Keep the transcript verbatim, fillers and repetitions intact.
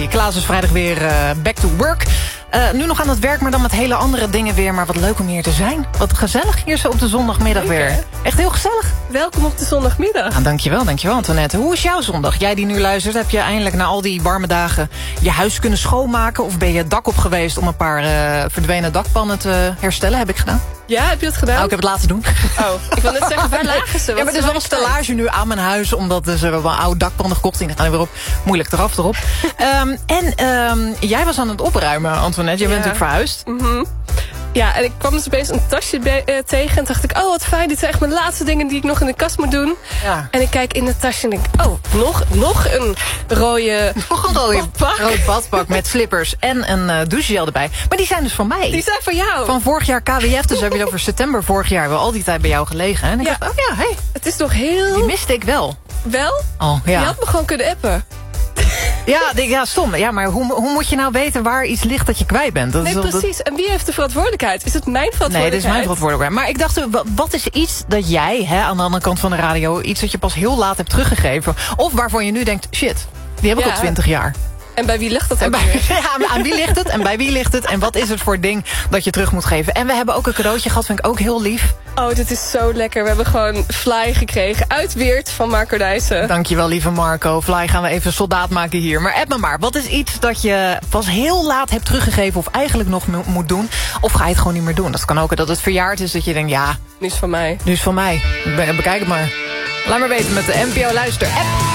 Klaas is vrijdag weer uh, back to work. Uh, nu nog aan het werk, maar dan met hele andere dingen weer. Maar wat leuk om hier te zijn. Wat gezellig hier zo op de zondagmiddag Leuk, weer. Echt heel gezellig. Welkom op de zondagmiddag. Ah, dankjewel, dankjewel Antoinette. Hoe is jouw zondag? Jij die nu luistert, heb je eindelijk na al die warme dagen je huis kunnen schoonmaken? Of ben je het dak op geweest om een paar uh, verdwenen dakpannen te herstellen? Heb ik gedaan. Ja, heb je dat gedaan? Nou, ik heb het laten doen. Oh, ik wil net zeggen, waar lagen ze? Ja, maar er is wel een stellage nu aan mijn huis. Omdat dus, we hebben een oude dakpannen gekocht. En die gaan er weer op. Moeilijk eraf erop. um, en um, jij was aan het opruimen, Antoinette. Je bent Ja. natuurlijk verhuisd. Mm-hmm. Ja, en ik kwam dus opeens een tasje be- uh, tegen. En dacht ik, oh wat fijn, dit zijn echt mijn laatste dingen die ik nog in de kast moet doen. Ja. En ik kijk in het tasje en denk, oh, nog, nog een rode Nog een rode badpak. rood badpak met slippers en een uh, douchegel erbij. Maar die zijn dus van mij. Die zijn van jou. Van vorig jaar K W F, dus hebben we het over september vorig jaar. We al die tijd bij jou gelegen. Hè? En ik Ja. dacht, oh ja, hey, Het is toch heel... die miste ik wel. Wel? Oh, Je ja. had me gewoon kunnen appen. Ja, die- ja, stom. Ja, maar hoe, hoe moet je nou weten waar iets ligt dat je kwijt bent? Dat Nee, is wel- dat- precies. En wie heeft de verantwoordelijkheid? Is het mijn Nee, verantwoordelijkheid? dit is mijn verantwoordelijkheid. Maar ik dacht, wa- wat is iets dat jij, hè, aan de andere kant van de radio, iets dat je pas heel laat hebt teruggegeven? Of waarvan je nu denkt, shit, die heb ik Ja. al twintig jaar. En bij wie ligt dat En ook bij, weer? ja, aan wie ligt het? En bij wie ligt het? En wat is het voor ding dat je terug moet geven? En we hebben ook een cadeautje gehad, vind ik ook heel lief. Oh, dit is zo lekker. We hebben gewoon Fly gekregen uit Weert van Marco Dijssen. Dankjewel, lieve Marco. Fly gaan we even soldaat maken hier. Maar app me maar, wat is iets dat je pas heel laat hebt teruggegeven of eigenlijk nog mo- moet doen? Of ga je het gewoon niet meer doen? Dat kan ook dat het verjaard is, dat je denkt, ja, Nu is van mij. nu is het van mij. Be- bekijk het maar. Laat maar weten met de N P O Luister app.